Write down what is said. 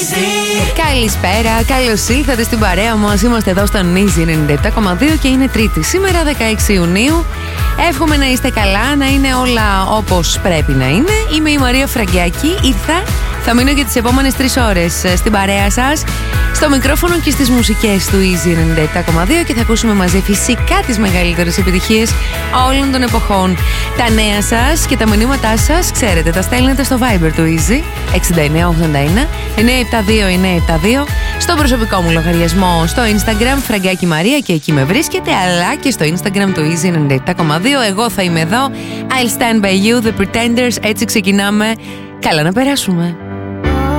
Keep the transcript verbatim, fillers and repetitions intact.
Καλησπέρα, καλώς ήρθατε στην παρέα μας. Είμαστε εδώ στον Easy ενενήντα επτά κόμμα δύο και είναι Τρίτη σήμερα, δεκαέξι Ιουνίου. Εύχομαι να είστε καλά, να είναι όλα όπως πρέπει να είναι. Είμαι η Μαρία Φραγκιάκη, ήρθα. Θα μείνω για τις επόμενες τρεις ώρες στην παρέα σας, στο μικρόφωνο και στις μουσικές του Easy ενενήντα επτά κόμμα δύο και θα ακούσουμε μαζί φυσικά τις μεγαλύτερες επιτυχίες όλων των εποχών. Τα νέα σας και τα μηνύματά σας, ξέρετε, τα στέλνετε στο Viber του Easy εξήντα εννέα ογδόντα ένα εννιακόσια εβδομήντα δύο εννιακόσια εβδομήντα δύο, στο προσωπικό μου λογαριασμό στο Instagram Φραγκιάκη Μαρία και εκεί με βρίσκεται, αλλά και στο Instagram του Easy ενενήντα επτά κόμμα δύο. Εγώ θα είμαι εδώ. I'll stand by you, The Pretenders. Έτσι ξεκινάμε. Καλά να περάσουμε.